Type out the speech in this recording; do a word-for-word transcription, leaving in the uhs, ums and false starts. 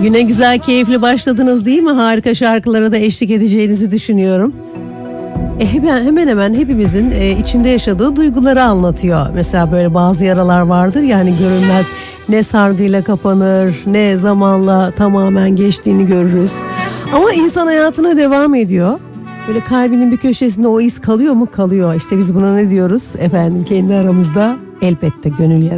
Güne güzel, keyifli başladınız değil mi? Harika şarkılara da eşlik edeceğinizi düşünüyorum. E hemen, hemen hemen hepimizin e, içinde yaşadığı duyguları anlatıyor. Mesela böyle bazı yaralar vardır yani, görünmez, ne sargıyla kapanır ne zamanla tamamen geçtiğini görürüz. Ama insan hayatına devam ediyor. Böyle kalbinin bir köşesinde o iz kalıyor mu? Kalıyor. İşte biz buna ne diyoruz? Efendim kendi aramızda elbette gönül yarası.